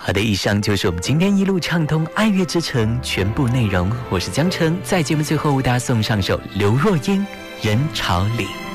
好的，以上就是我们今天一路畅通爱乐之城全部内容。我是江澄，在节目最后为大家送上首刘若英《人潮里》。